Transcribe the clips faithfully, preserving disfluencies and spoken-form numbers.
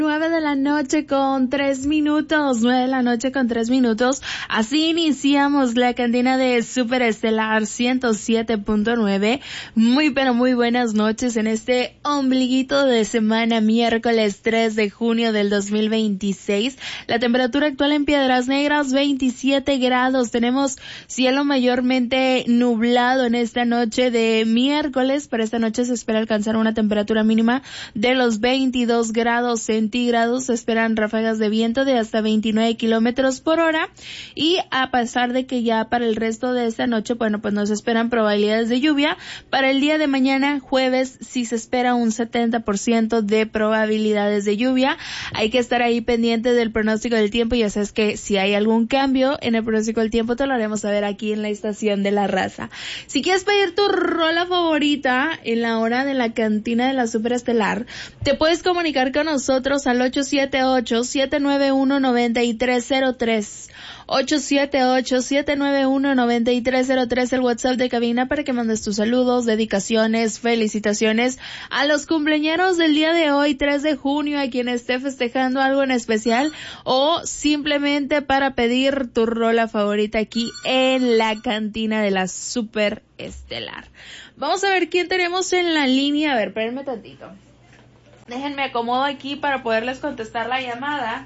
Nueve de la noche con tres minutos, nueve de la noche con tres minutos. Así iniciamos la cantina de Super Estelar ciento siete punto nueve. Muy pero muy buenas noches en este ombliguito de semana, miércoles tres de junio del dos mil veintiséis. La temperatura actual en Piedras Negras, veintisiete grados. Tenemos cielo mayormente nublado en esta noche de miércoles. Para esta noche se espera alcanzar una temperatura mínima de los veintidós grados centígrados. Se esperan ráfagas de viento de hasta veintinueve kilómetros por hora, y a pesar de que ya para el resto de esta noche, bueno, pues nos esperan probabilidades de lluvia. Para el día de mañana, jueves, sí se espera un setenta por ciento de probabilidades de lluvia. Hay que estar ahí pendiente del pronóstico del tiempo. Ya sabes que si hay algún cambio en el pronóstico del tiempo, te lo haremos saber aquí en la estación de La Raza. Si quieres pedir tu rola favorita en la hora de la cantina de la Super Estelar, te puedes comunicar con nosotros al ocho siete ocho, siete nueve uno, nueve tres cero tres. ocho siete ocho, siete nueve uno, nueve tres cero tres, el WhatsApp de cabina para que mandes tus saludos, dedicaciones, felicitaciones a los cumpleañeros del día de hoy, tres de junio, a quien esté festejando algo en especial, o simplemente para pedir tu rola favorita aquí en la cantina de la Super Estelar. Vamos a ver quién tenemos en la línea. A ver, espérenme tantito. Déjenme acomodo aquí para poderles contestar la llamada.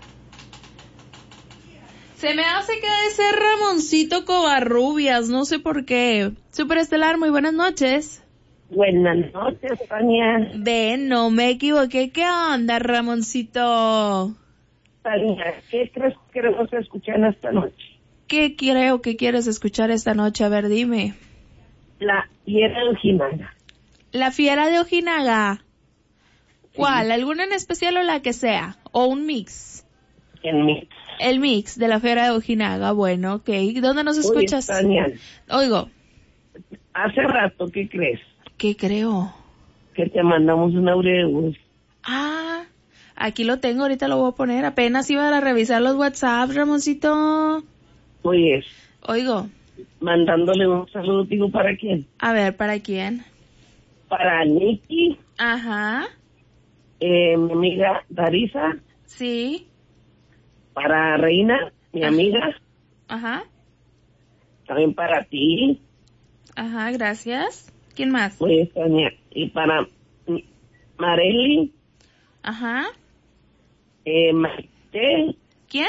Se me hace que debe ser Ramoncito Covarrubias, no sé por qué. Super Estelar, muy buenas noches. Buenas noches, Tania. Ven, no me equivoqué. ¿Qué onda, Ramoncito? Tania, ¿qué crees que queremos escuchar esta noche? ¿Qué creo que quieres escuchar esta noche? A ver, dime. La Fiera de Ojinaga. La Fiera de Ojinaga. ¿Cuál? ¿Alguna en especial o la que sea? ¿O un mix? El mix. El mix de la Fiera de Ojinaga. Bueno, ok. ¿Dónde nos escuchas? Oye, Tania, Oigo. hace rato, ¿qué crees? ¿Qué creo? Que te mandamos un audio de voz. Ah, aquí lo tengo, ahorita lo voy a poner. Apenas iba a revisar los WhatsApp, Ramoncito. Oye, Oigo. mandándole un saludo, digo, ¿para quién? A ver, ¿para quién? Para Nikki. Ajá. Eh, mi amiga Darisa. Sí. Para Reina, mi Ajá. amiga. Ajá. También para ti. Ajá, gracias. ¿Quién más? Oye, Tania, y para Marely. Ajá. Eh, Maite. ¿Quién?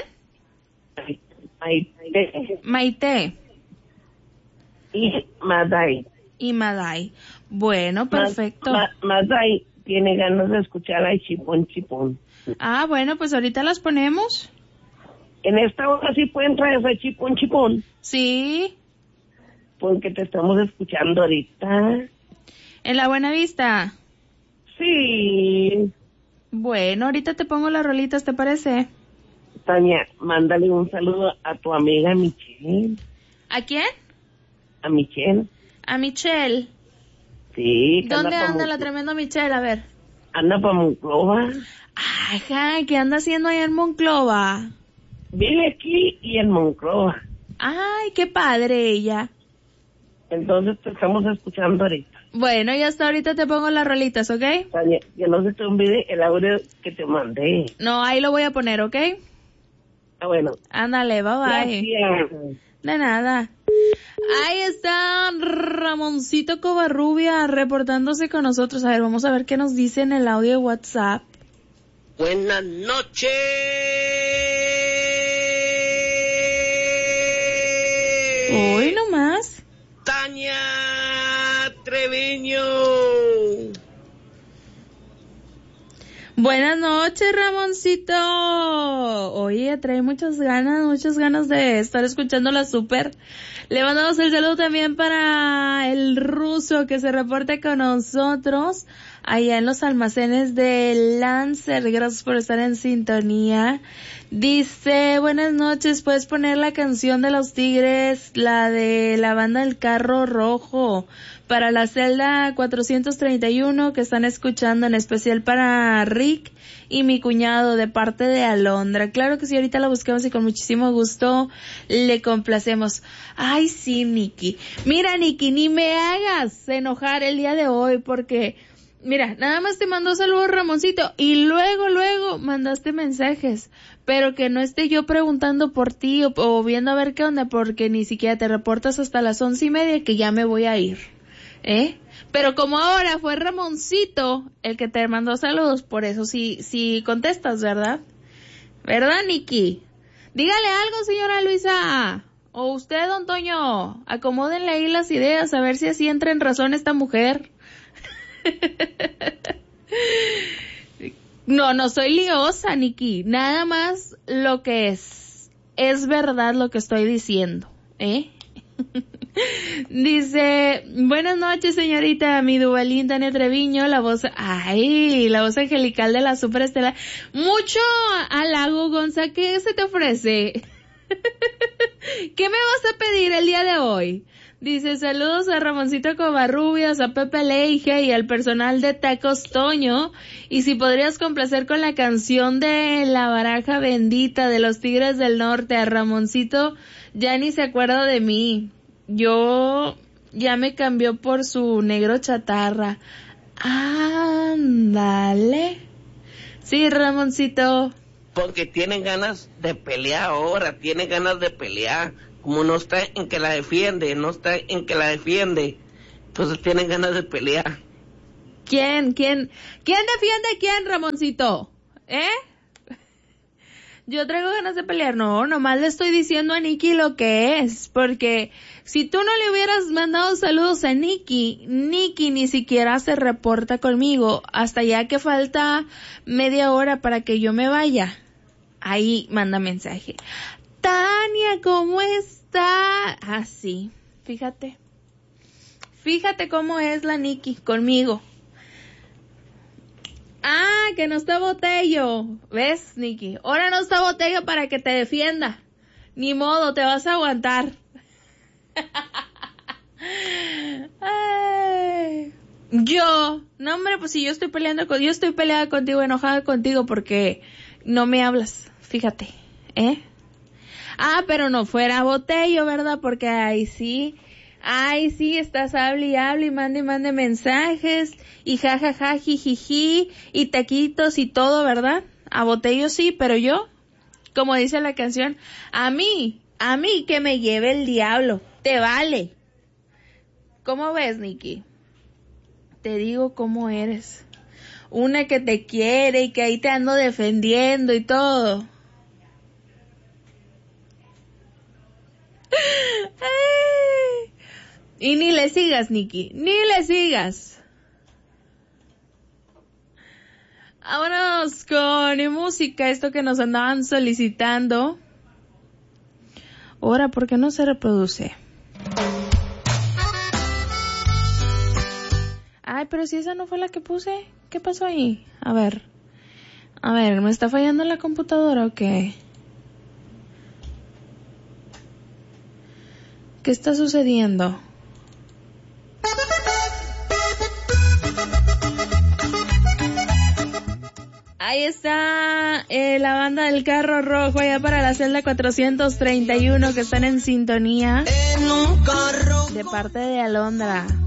Maite. Maite. Y Maday. Y Maday. Bueno, perfecto. Ma, ma, Maday tiene ganas de escuchar a Chipón Chipón. Ah, bueno, pues ahorita las ponemos. En esta hora sí pueden traer ese Chipón Chipón. Sí. Porque te estamos escuchando ahorita. ¿En la Buena Vista? Sí. Bueno, ahorita te pongo las rolitas, ¿te parece? Tania, mándale un saludo a tu amiga Michelle. ¿A quién? A Michelle. A Michelle. Sí. ¿Dónde anda, anda pa la tremenda Michelle? A ver. Anda para Monclova. Ajá, ¿qué anda haciendo allá en Monclova? Vive aquí y en Monclova. Ay, qué padre ella. Entonces te estamos escuchando ahorita. Bueno, y hasta ahorita te pongo las rolitas, ¿ok? Tania, que no se te olvide el audio que te mandé. No, ahí lo voy a poner, ¿ok? Ah, bueno. Ándale, bye bye. Gracias. De nada. Ahí está Ramoncito Covarrubia reportándose con nosotros. A ver, vamos a ver qué nos dice en el audio de WhatsApp. Buenas noches. Hoy nomás. Tania Treviño. Buenas noches, Ramoncito. Oye, trae muchas ganas, muchas ganas de estar escuchando la Super. Le mandamos el saludo también para el ruso que se reporta con nosotros allá en los almacenes de Lancer. Gracias por estar en sintonía. Dice, buenas noches, ¿puedes poner la canción de los Tigres, la de la banda del Carro Rojo, para la celda cuatrocientos treinta y uno que están escuchando, en especial para Rick y mi cuñado de parte de Alondra? Claro que sí, ahorita la buscamos y con muchísimo gusto le complacemos. Ay, sí, Nikki. Mira, Nikki, ni me hagas enojar el día de hoy porque mira, nada más te mandó saludos Ramoncito y luego, luego mandaste mensajes, pero que no esté yo preguntando por ti o, o viendo a ver qué onda, porque ni siquiera te reportas hasta las once y media que ya me voy a ir, ¿eh? Pero como ahora fue Ramoncito el que te mandó saludos, por eso sí, sí contestas, ¿verdad? ¿Verdad, Nikki? Dígale algo, señora Luisa. O usted, don Toño, acomódenle ahí las ideas, a ver si así entra en razón esta mujer. No, no soy liosa, Nikki. Nada más lo que es. Es verdad lo que estoy diciendo, ¿eh? Dice, buenas noches, señorita, mi Duvalín, Tania Treviño, la voz, ay, la voz angelical de la superestela. Mucho halago, Gonza, ¿qué se te ofrece? ¿Qué me vas a pedir el día de hoy? Dice, saludos a Ramoncito Covarrubias, a Pepe Leige y al personal de Tacos Toño. Y si podrías complacer con la canción de La Baraja Bendita de los Tigres del Norte. A Ramoncito ya ni se acuerda de mí. Yo ya me cambió por su negro chatarra. Ándale. Sí, Ramoncito. Porque tienen ganas de pelear ahora, tienen ganas de pelear. Como no está en que la defiende, no está en que la defiende, entonces tienen ganas de pelear. ¿Quién? ¿Quién? ¿Quién defiende a quién, Ramoncito? ¿Eh? Yo traigo ganas de pelear. No, nomás le estoy diciendo a Nikki lo que es, porque si tú no le hubieras mandado saludos a Nikki, Nikki ni siquiera se reporta conmigo hasta ya que falta media hora para que yo me vaya. Ahí manda mensaje. Tania, ¿cómo está? Ah, sí, fíjate. Fíjate cómo es la Nikki conmigo. Ah, que no está Botello. ¿Ves, Nikki? Ahora no está Botello para que te defienda. Ni modo, te vas a aguantar. Ay. Yo, no hombre, pues si yo estoy peleando con, yo estoy peleada contigo, enojada contigo porque no me hablas. Fíjate, ¿eh? Ah, pero no fuera Botello, ¿verdad? Porque ahí sí, ay sí, estás hable y hable y mande y mande mensajes y jajaja, jijiji y taquitos y todo, ¿verdad? A Botello sí, pero yo, como dice la canción, a mí, a mí que me lleve el diablo, te vale. ¿Cómo ves, Nikki? Te digo cómo eres. Una que te quiere y que ahí te ando defendiendo y todo. Ay. Y ni le sigas, Nikki, ni le sigas. Vámonos con música, esto que nos andaban solicitando. Ahora, ¿por qué no se reproduce? Ay, pero si esa no fue la que puse, ¿qué pasó ahí? A ver, a ver, ¿me está fallando la computadora o qué? ¿Qué está sucediendo? Ahí está eh, la banda del Carro Rojo allá para la celda cuatrocientos treinta y uno que están en sintonía. En un carro de parte de Alondra.